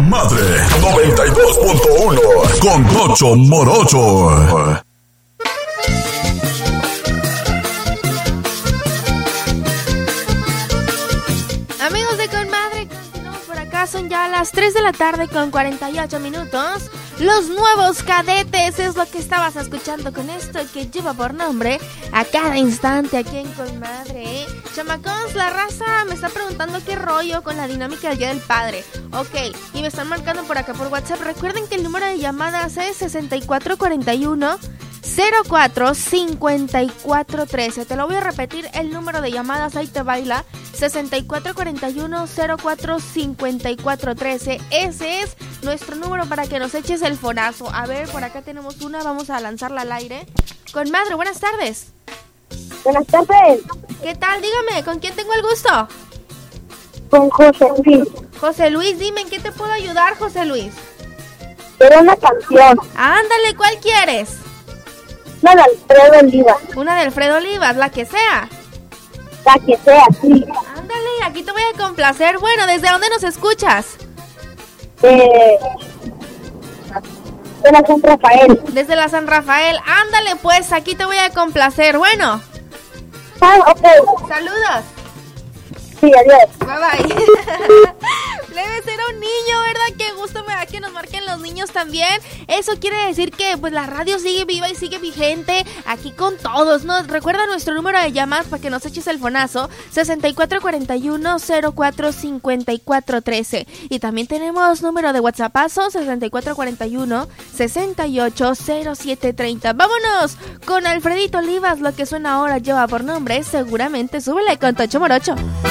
madre. 92.1 con Tocho Morocho. Amigos de Con Madre, continuamos por acá. Son ya las 3 de la tarde con 48 minutos. Los nuevos cadetes es lo que estabas escuchando con esto que lleva por nombre A Cada Instante aquí en Con Madre. Chamacos, la raza me está preguntando qué rollo con la dinámica del Día del Padre. Ok, y me están marcando por acá por WhatsApp. Recuerden que el número de llamadas es 6441 045413. Te lo voy a repetir, el número de llamadas, ahí te baila, 6441 045413. Ese es nuestro número para que nos eches el fonazo. A ver, por acá tenemos una, vamos a lanzarla al aire. Con Madre, buenas tardes. Buenas tardes. ¿Qué tal? Dígame, ¿con quién tengo el gusto? Con José Luis. José Luis, dime, ¿en qué te puedo ayudar, José Luis? Quiero una canción. Ándale, ¿cuál quieres? Una de Alfredo Olivas. Una de Alfredo Olivas, la que sea. La que sea, sí. Ándale, aquí te voy a complacer. Bueno, ¿desde dónde nos escuchas? De la San Rafael. Desde la San Rafael. Ándale, pues, aquí te voy a complacer. Bueno. Ah, ok. Saludos. Sí, adiós. Bye bye. Debe ser un niño, ¿verdad? Qué gusto me da que nos marquen los niños también. Eso quiere decir que pues la radio sigue viva y sigue vigente aquí con todos, ¿no? Recuerda nuestro número de llamadas para que nos eches el fonazo, 6441 045413. Y también tenemos número de WhatsAppazo, 6441 680730. Vámonos con Alfredito Olivas. Lo que suena ahora lleva por nombre Seguramente. Súbele con Tocho Morocho.